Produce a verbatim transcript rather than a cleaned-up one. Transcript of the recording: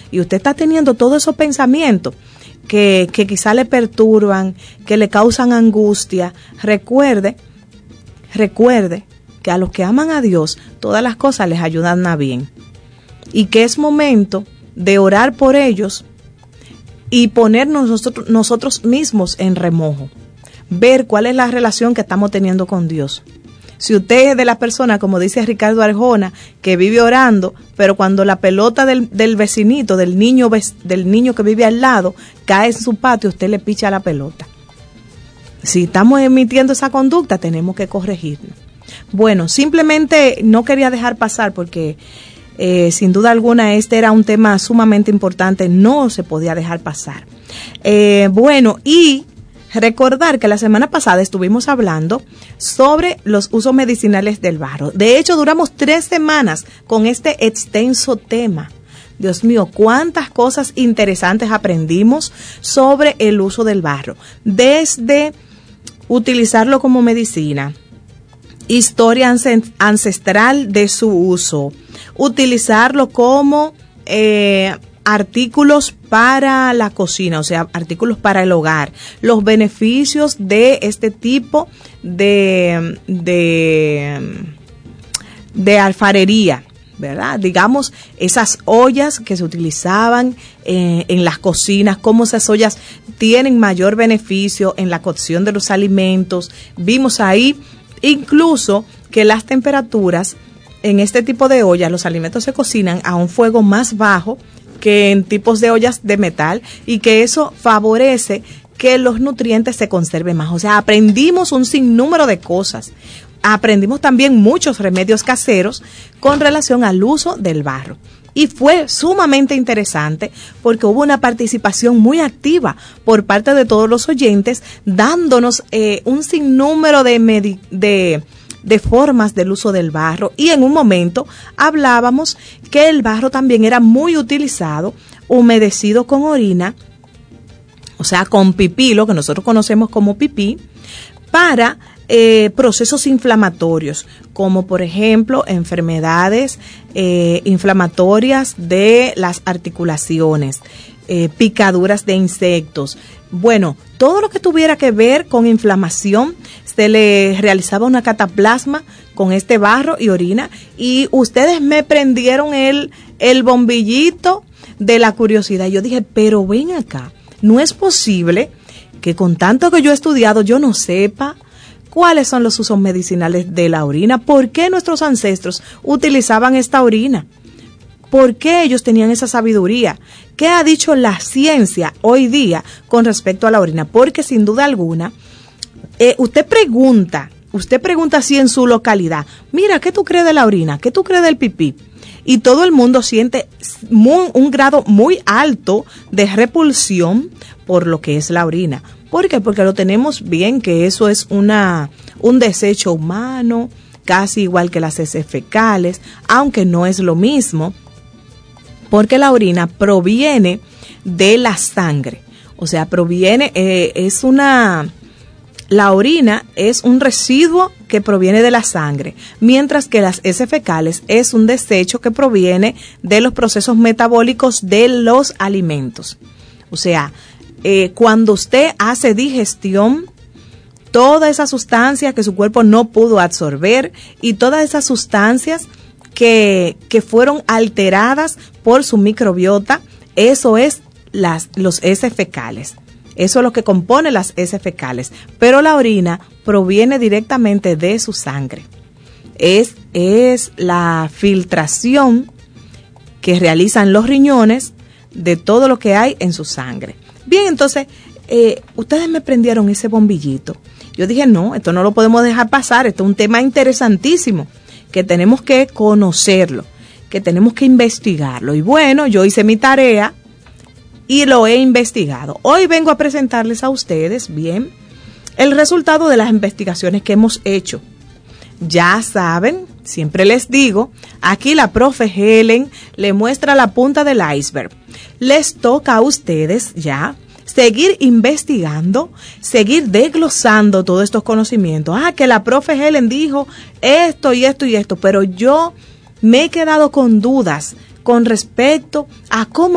y usted está teniendo todos esos pensamientos que, que quizá le perturban, que le causan angustia, recuerde, recuerde que a los que aman a Dios, todas las cosas les ayudan a bien. Y que es momento de orar por ellos y ponernos nosotros, nosotros mismos en remojo. Ver cuál es la relación que estamos teniendo con Dios. Si usted es de las personas, como dice Ricardo Arjona, que vive orando, pero cuando la pelota del, del vecinito, del niño, del niño que vive al lado, cae en su patio, usted le picha la pelota. Si estamos emitiendo esa conducta, tenemos que corregirnos. Bueno, simplemente no quería dejar pasar porque eh, sin duda alguna este era un tema sumamente importante, no se podía dejar pasar. Eh, bueno, y recordar que la semana pasada estuvimos hablando sobre los usos medicinales del barro. De hecho, duramos tres semanas con este extenso tema. Dios mío, cuántas cosas interesantes aprendimos sobre el uso del barro. Desde utilizarlo como medicina, historia ancestral de su uso, utilizarlo como eh, artículos para la cocina, o sea, artículos para el hogar, los beneficios de este tipo de, de, de alfarería, ¿verdad? Digamos, esas ollas que se utilizaban eh, en las cocinas, cómo esas ollas tienen mayor beneficio en la cocción de los alimentos. Vimos ahí incluso que las temperaturas en este tipo de ollas, los alimentos se cocinan a un fuego más bajo que en tipos de ollas de metal y que eso favorece que los nutrientes se conserven más. O sea, aprendimos un sinnúmero de cosas. Aprendimos también muchos remedios caseros con relación al uso del barro. Y fue sumamente interesante porque hubo una participación muy activa por parte de todos los oyentes, dándonos eh, un sinnúmero de, medi- de, de formas del uso del barro. Y en un momento hablábamos que el barro también era muy utilizado, humedecido con orina, o sea, con pipí, lo que nosotros conocemos como pipí, para eh, procesos inflamatorios, como por ejemplo enfermedades eh, inflamatorias de las articulaciones, eh, picaduras de insectos. Bueno, todo lo que tuviera que ver con inflamación, se le realizaba una cataplasma con este barro y orina, y ustedes me prendieron el, el bombillito de la curiosidad. Yo dije, pero ven acá, no es posible que con tanto que yo he estudiado yo no sepa cuáles son los usos medicinales de la orina. ¿Por qué nuestros ancestros utilizaban esta orina? ¿Por qué ellos tenían esa sabiduría? ¿Qué ha dicho la ciencia hoy día con respecto a la orina? Porque sin duda alguna, eh, usted pregunta, usted pregunta así en su localidad, mira, ¿qué tú crees de la orina? ¿Qué tú crees del pipí? Y todo el mundo siente muy, un grado muy alto de repulsión por lo que es la orina. ¿Por qué? Porque lo tenemos bien, que eso es una un desecho humano, casi igual que las heces fecales, aunque no es lo mismo, porque la orina proviene de la sangre. O sea, proviene, eh, es una... La orina es un residuo que proviene de la sangre, mientras que las heces fecales es un desecho que proviene de los procesos metabólicos de los alimentos. O sea, eh, cuando usted hace digestión, toda esa sustancia que su cuerpo no pudo absorber y todas esas sustancias que, que fueron alteradas por su microbiota, eso es las, los heces fecales. Eso es lo que compone las heces fecales, pero la orina proviene directamente de su sangre. Es, es la filtración que realizan los riñones de todo lo que hay en su sangre. Bien, entonces, eh, ustedes me prendieron ese bombillito. Yo dije, no, esto no lo podemos dejar pasar, esto es un tema interesantísimo, que tenemos que conocerlo, que tenemos que investigarlo. Y bueno, yo hice mi tarea y lo he investigado. Hoy vengo a presentarles a ustedes, bien, el resultado de las investigaciones que hemos hecho. Ya saben, siempre les digo, aquí la profe Helen le muestra la punta del iceberg. Les toca a ustedes ya seguir investigando, seguir desglosando todos estos conocimientos. Ah, que la profe Helen dijo esto y esto y esto, pero yo me he quedado con dudas con respecto a cómo